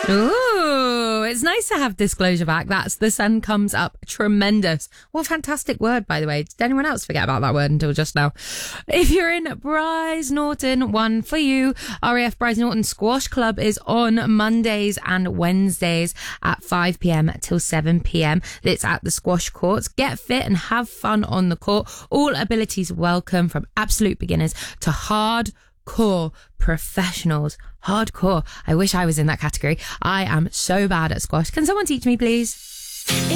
Ooh, it's nice to have disclosure back. That's The Sun Comes Up. Tremendous. What a fantastic word, by the way. Did anyone else forget about that word until just now? If you're in Bryce Norton, one for you. RAF Bryce Norton Squash Club is on Mondays and Wednesdays at 5 p.m. till 7 p.m. It's at the squash courts. Get fit and have fun on the court. All abilities welcome, from absolute beginners to hardcore professionals. Hardcore. I wish I was in that category. I am so bad at squash. Can someone teach me, please?